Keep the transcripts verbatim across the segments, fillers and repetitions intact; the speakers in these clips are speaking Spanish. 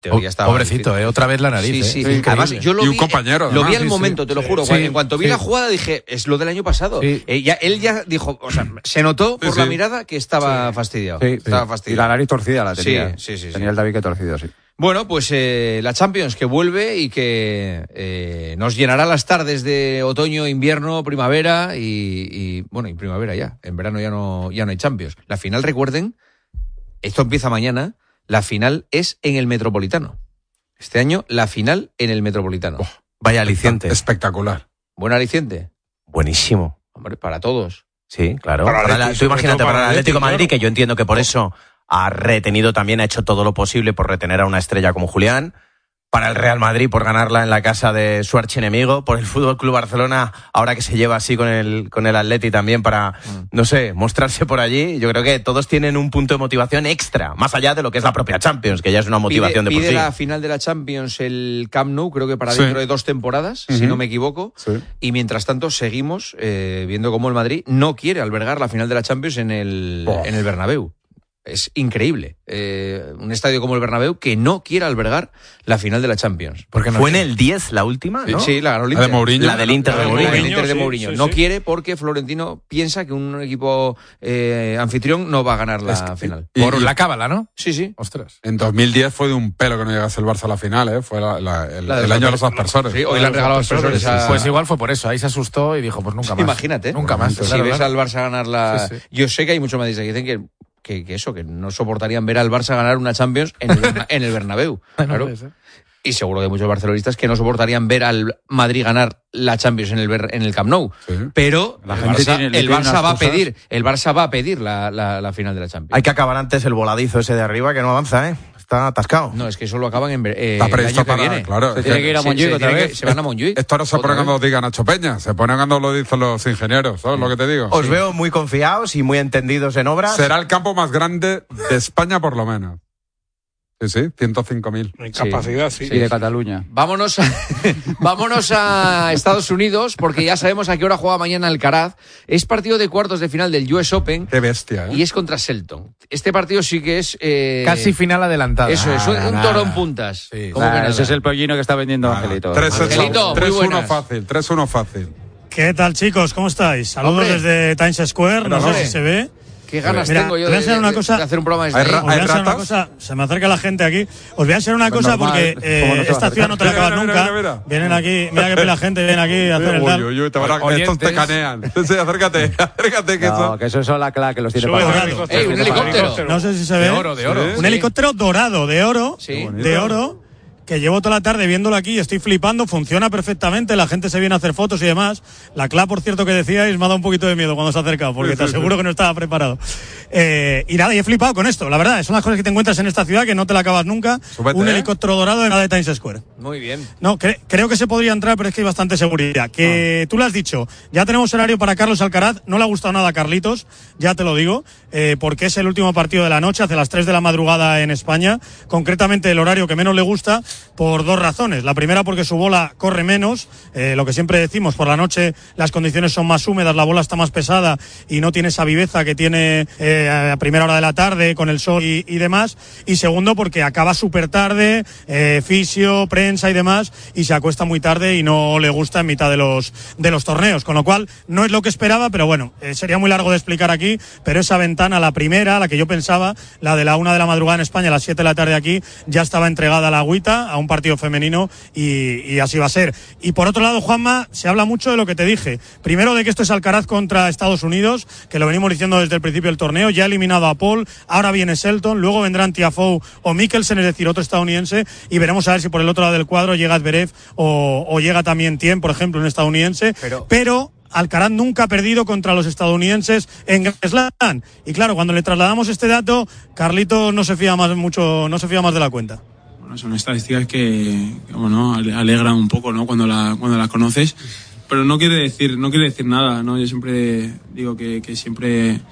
teoría estaba pobrecito, eh, otra vez la nariz. Sí, sí. Eh. Además, yo lo y vi, un compañero. lo además, vi al sí, momento, sí. te lo juro. Sí, en cuanto vi sí. la jugada dije, es lo del año pasado. Sí. Eh, ya, él ya dijo, o sea, se notó por Sí, la sí. mirada que estaba Sí. fastidiado. Sí, estaba sí. fastidiado. Y la nariz torcida la tenía. Sí, sí, sí, Tenía sí. el tabique torcido, sí. Bueno, pues eh, la Champions que vuelve y que eh, nos llenará las tardes de otoño, invierno, primavera y, y bueno, y primavera ya. En verano ya no, ya no hay Champions. La final, recuerden, esto empieza mañana, la final es en el Metropolitano. Este año, la final en el Metropolitano. Oh, vaya aliciente. Espectacular. ¿Buen aliciente? Buenísimo. Hombre, para todos. Sí, claro. Para Para Atleti, la- tú sobre imagínate, todo para para el Atlético de Atleti, Madrid, claro. que yo entiendo que por eso ha retenido también, ha hecho todo lo posible por retener a una estrella como Julián. Para el Real Madrid, por ganarla en la casa de su archienemigo. Por el Fútbol Club Barcelona, ahora que se lleva así con el, con el Atleti también para, mm. no sé, mostrarse por allí. Yo creo que todos tienen un punto de motivación extra, más allá de lo que es la propia Champions, que ya es una motivación pide, de por pide sí. la final de la Champions el Camp Nou, creo que para Sí. dentro de dos temporadas, Uh-huh. si no me equivoco. Sí. Y mientras tanto seguimos eh, viendo cómo el Madrid no quiere albergar la final de la Champions en el, Oh. en el Bernabéu. Es increíble. Eh, un estadio como el Bernabéu que no quiere albergar la final de la Champions. Porque no fue en el diez la última, ¿no? Sí, la ganó el La Inter. de Mourinho. La del Inter de La Mourinho. del Inter de sí, Mourinho. sí, no sí. quiere porque Florentino piensa que un equipo eh, anfitrión no va a ganar la Es que- final. Y- Por y- la cábala, ¿no? Sí, sí. Ostras. En dos mil diez fue de un pelo que no llegase el Barça a la final, ¿eh? Fue la- la- el, La de el los año de los aspersores. aspersores. Sí, hoy le han regalado aspersores a... Pues igual fue por eso, ahí se asustó y dijo, pues nunca más. Imagínate. Nunca más. Si Claro, ves claro. al Barça ganar la... Sí, sí. Yo sé que hay muchos madridistas que dicen que, que, que eso, que no soportarían ver al Barça ganar una Champions en el, Berna- en el Bernabéu. No Claro. puede ser. Y seguro que hay muchos barcelonistas que no soportarían ver al Madrid ganar la Champions en el, Ber- en el Camp Nou. Sí. Pero La el gente Barça, tiene- le el tiene Barça unas va a cosas. pedir, el Barça va a pedir la, la, la final de la Champions. Hay que acabar antes el voladizo ese de arriba que no avanza, ¿eh? Está atascado. No, es que eso lo acaban en ver- eh, Está el previsto año que para- viene. claro, Se es tiene que- que ir a Se- Montjuic se otra tiene que- vez. se van a Montjuic. Esto no se Otra pone vez. cuando diga Nacho Peña, se pone cuando lo dicen los ingenieros, ¿sabes lo que te digo? Os veo muy confiados y muy entendidos en obras. Será el campo más grande de España por lo menos. Sí, sí, ciento cinco mil. En capacidad, sí. Y de Cataluña. Vámonos a, vámonos a Estados Unidos, porque ya sabemos a qué hora juega mañana Alcaraz. Es partido de cuartos de final del U S Open Qué bestia, ¿eh? y es contra Shelton. Este partido sí que es... eh, Casi final adelantada. Eso es, un, Nada, un nada. toro en puntas. Sí. ¿Cómo que Nah, nada? ese es el pollino que está vendiendo Angelito. tres Angelito, muy uno buenas. fácil, tres uno fácil. ¿Qué tal, chicos? ¿Cómo estáis? Saludos Hombre. desde Times Square, no Hombre. sé si se ve. Qué ganas Mira, tengo yo te voy a de, enseñar una de- cosa. de hacer un programa desde Hay ahí. ra- Os voy a enseñar una ratas? cosa, se me acerca la gente aquí. Os voy a enseñar una Pues cosa normal, porque eh, ¿cómo no se va a esta ciudad no te la acercar? acabas Mira, nunca. mira, mira, mira. Vienen aquí, mira que pila gente viene aquí a hacer el Uy, tal. uy, uy, te van a- Oyentes. estos te canean. Sí, acércate, acércate que No, eso... que eso es la clave que los tiene Sube para un abajo. helicóptero. Ey, un helicóptero. No sé si se ve. De oro, de oro. Sí. Un helicóptero dorado, de oro. Sí. De oro. Que llevo toda la tarde viéndolo aquí y estoy flipando, funciona perfectamente, la gente se viene a hacer fotos y demás. La C L A, por cierto, que decíais, me ha dado un poquito de miedo cuando se ha acercado, porque Sí, te sí, aseguro sí. que no estaba preparado. Eh, y nada, y he flipado con esto, la verdad, son las cosas que te encuentras en esta ciudad que no te la acabas nunca. Súbete, un ¿eh? helicóptero dorado en la de Times Square. Muy bien. No, cre- creo que se podría entrar, pero es que hay bastante seguridad. Que tú lo has dicho, ya tenemos horario para Carlos Alcaraz, no le ha gustado nada a Carlitos, ya te lo digo, eh, porque es el último partido de la noche, hace las tres de la madrugada en España, concretamente el horario que menos le gusta, por dos razones. La primera porque su bola corre menos, eh, lo que siempre decimos, por la noche las condiciones son más húmedas, la bola está más pesada y no tiene esa viveza que tiene eh, a primera hora de la tarde con el sol y, y demás. Y segundo porque acaba súper tarde, eh, fisio, prensa y demás, y se acuesta muy tarde y no le gusta en mitad de los, de los torneos, con lo cual no es lo que esperaba, pero bueno, eh, sería muy largo de explicar aquí, pero esa ventana, la primera, la que yo pensaba, la de la una de la madrugada en España, a las siete de la tarde aquí, ya estaba entregada a la agüita, a un partido femenino, y, y así va a ser. Y por otro lado, Juanma, se habla mucho de lo que te dije. Primero de que esto es Alcaraz contra Estados Unidos, que lo venimos diciendo desde el principio del torneo, ya ha eliminado a Paul, ahora viene Shelton, luego vendrán Tiafoe o Mikkelsen, es decir, otro estadounidense, y veremos a ver si por el otro lado del cuadro llega Zverev o, o llega también Thiem, por ejemplo, un estadounidense. Pero- pero Alcaraz nunca ha perdido contra los estadounidenses en Grand Slam. Y claro, cuando le trasladamos este dato, Carlitos no se fía más mucho, no se fía más de la cuenta. Bueno, son estadísticas que, que, bueno, ale- alegran un poco, ¿no? Cuando la, cuando la conoces, pero no quiere decir, no quiere decir nada, ¿no? Yo siempre digo que, que siempre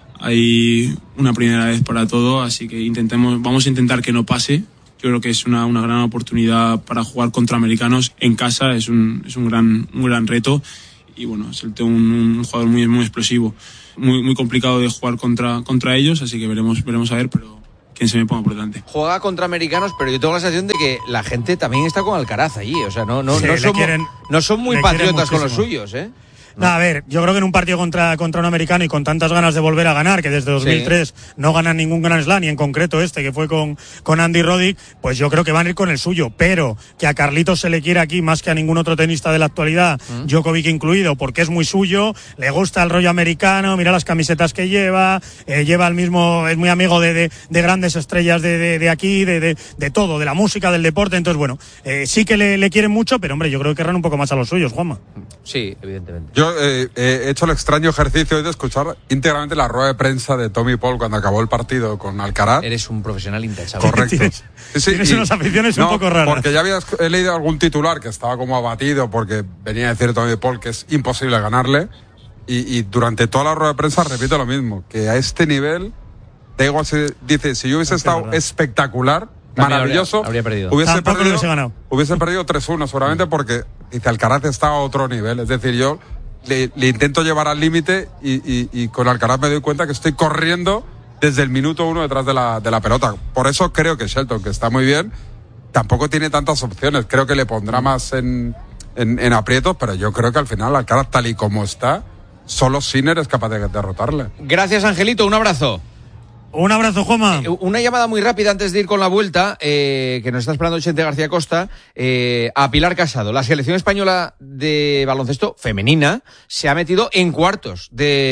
hay una primera vez para todo, así que intentemos, vamos a intentar que no pase. Yo creo que es una, una gran oportunidad para jugar contra americanos en casa, es un, es un gran, un gran reto. Y bueno, es un, un jugador muy, muy explosivo, muy, muy complicado de jugar contra, contra ellos, así que veremos, veremos a ver, pero, quien se me ponga por delante. Juega contra americanos, pero yo tengo la sensación de que la gente también está con Alcaraz allí. O sea, no, no, Sí, no, le somos- quieren- no son muy le quieren patriotas con los muchísimo. suyos, ¿eh? No, a ver, yo creo que en un partido contra, contra un americano y con tantas ganas de volver a ganar, que desde dos mil tres no ganan ningún Grand Slam, y en concreto este que fue con, con Andy Roddick, pues yo creo que van a ir con el suyo. Pero que a Carlitos se le quiere aquí más que a ningún otro tenista de la actualidad, mm. Djokovic incluido, porque es muy suyo, le gusta el rollo americano, mira las camisetas que lleva, eh, lleva el mismo, es muy amigo de, de, de grandes estrellas de, de, de aquí, de, de, de todo, de la música, del deporte. Entonces, bueno, eh, sí que le, le quieren mucho, pero hombre, yo creo que querrán un poco más a los suyos, Juanma. Sí, evidentemente. Yo eh, he hecho el extraño ejercicio hoy de escuchar íntegramente la rueda de prensa de Tommy Paul cuando acabó el partido con Alcaraz. Eres un profesional intachable. Correcto. Tienes, Sí, sí, tienes y- unas aficiones no, un poco raras. Porque ya había he leído algún titular que estaba como abatido porque venía a decir Tommy Paul que es imposible ganarle. Y, y durante toda la rueda de prensa repito lo mismo, que a este nivel, da igual si dice, si yo hubiese Es que es estado verdad. espectacular, También maravilloso, habría- habría perdido. Hubiese Tampoco lo perdido, hubiese ganado. hubiese perdido tres uno seguramente porque dice Alcaraz está a otro nivel. Es decir, yo le, le intento llevar al límite y, y, y con Alcaraz me doy cuenta que estoy corriendo desde el minuto uno detrás de la, de la pelota. Por eso creo que Shelton, que está muy bien, tampoco tiene tantas opciones. Creo que le pondrá más en, en, en aprietos, pero yo creo que al final Alcaraz, tal y como está, solo Sinner es capaz de derrotarle. Gracias, Angelito. Un abrazo. Un abrazo, Juanma. Eh, Una llamada muy rápida antes de ir con la vuelta, eh, que nos está esperando Chente García Costa, eh, a Pilar Casado. La selección española de baloncesto femenina se ha metido en cuartos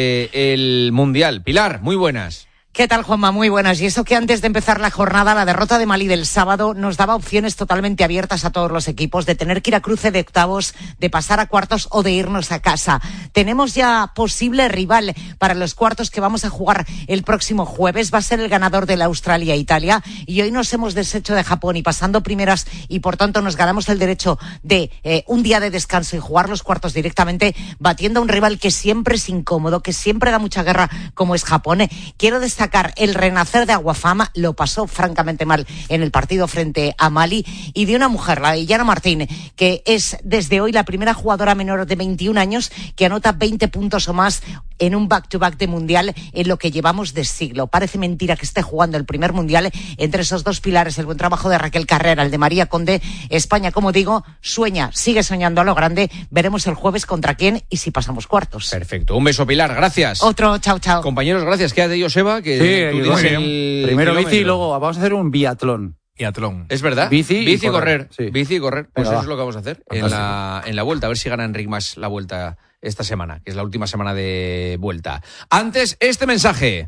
del Mundial. Pilar, muy buenas. ¿Qué tal, Juanma? Muy buenas. Y eso que antes de empezar la jornada, la derrota de Malí del sábado nos daba opciones totalmente abiertas a todos los equipos de tener que ir a cruce de octavos, de pasar a cuartos o de irnos a casa. Tenemos ya posible rival para los cuartos que vamos a jugar el próximo jueves. Va a ser el ganador de la Australia-Italia. Y hoy nos hemos deshecho de Japón y pasando primeras y por tanto nos ganamos el derecho de eh, un día de descanso y jugar los cuartos directamente, batiendo a un rival que siempre es incómodo, que siempre da mucha guerra como es Japón. Quiero destacar el renacer de Aguafama, lo pasó francamente mal en el partido frente a Mali, y de una mujer, la de Yana Martín, que es desde hoy la primera jugadora menor de veintiún años que anota veinte puntos o más en un back-to-back de mundial en lo que llevamos de siglo. Parece mentira que esté jugando el primer mundial. Entre esos dos pilares, el buen trabajo de Raquel Carrera, el de María Conde, España, como digo, sueña, sigue soñando a lo grande. Veremos el jueves contra quién y si pasamos cuartos. Perfecto. Un beso, Pilar. Gracias. Otro, chao, chao. Compañeros, gracias. Quédate, Joseba, que Sí, tú muy tienes bien. el Primero bici y kilómetro. luego vamos a hacer un biatlón. Biatlón. ¿Es verdad? Bici y Bici y correr, correr. sí. Bici y correr. Pues Venga, eso va. es lo que vamos a hacer en la, en la vuelta. A ver si gana Enric Mas la vuelta esta semana, que es la última semana de vuelta. Antes, este mensaje.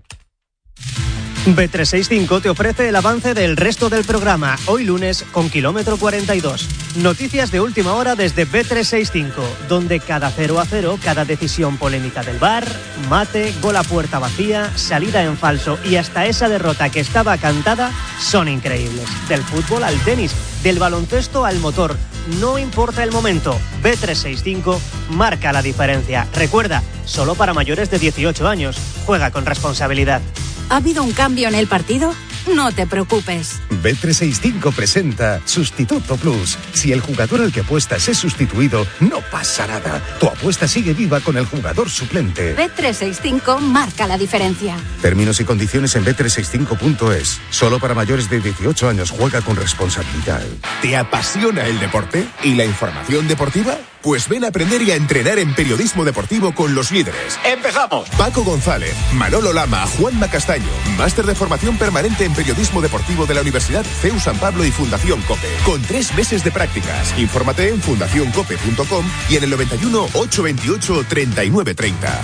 B trescientos sesenta y cinco te ofrece el avance del resto del programa, hoy lunes con kilómetro cuarenta y dos. Noticias de última hora desde B trescientos sesenta y cinco, donde cada cero a cero, cada decisión polémica del V A R, mate, gol a puerta vacía, salida en falso y hasta esa derrota que estaba cantada son increíbles. Del fútbol al tenis, del baloncesto al motor, no importa el momento, B trescientos sesenta y cinco marca la diferencia. Recuerda, solo para mayores de dieciocho años, juega con responsabilidad. ¿Ha habido un cambio en el partido? No te preocupes. B trescientos sesenta y cinco presenta Sustituto Plus. Si el jugador al que apuestas es sustituido, no pasa nada. Tu apuesta sigue viva con el jugador suplente. B trescientos sesenta y cinco marca la diferencia. Términos y condiciones en B trescientos sesenta y cinco punto es. Solo para mayores de dieciocho años. Juega con responsabilidad. ¿Te apasiona el deporte y la información deportiva? Pues ven a aprender y a entrenar en periodismo deportivo con los líderes. ¡Empezamos! Paco González, Manolo Lama, Juanma Castaño. Máster de formación permanente en periodismo deportivo de la Universidad C E U San Pablo y Fundación COPE. Con tres meses de prácticas. Infórmate en fundación cope punto com y en el noventa y uno, ochocientos veintiocho, treinta y nueve treinta.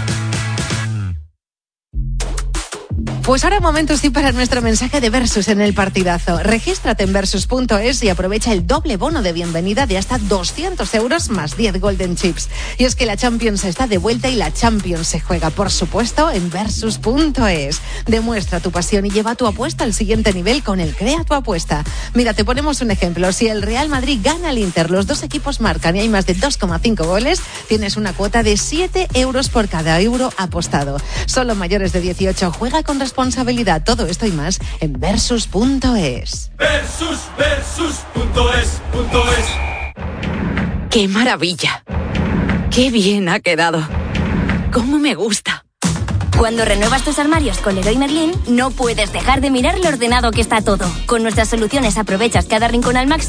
Pues ahora momento sí para nuestro mensaje de Versus en el partidazo. Regístrate en versus punto es y aprovecha el doble bono de bienvenida de hasta doscientos euros más diez Golden Chips. Y es que la Champions está de vuelta y la Champions se juega, por supuesto, en versus punto es. Demuestra tu pasión y lleva tu apuesta al siguiente nivel con el Crea tu Apuesta. Mira, te ponemos un ejemplo. Si el Real Madrid gana al Inter, los dos equipos marcan y hay más de dos coma cinco goles, tienes una cuota de siete euros por cada euro apostado. Solo mayores de dieciocho. Juega con responsabilidad. Todo esto y más en versus punto es. Versus, versus punto es, punto es. ¡Qué maravilla! ¡Qué bien ha quedado! ¡Cómo me gusta! Cuando renuevas tus armarios con Leroy Merlin, no puedes dejar de mirar lo ordenado que está todo. Con nuestras soluciones aprovechas cada rincón al máximo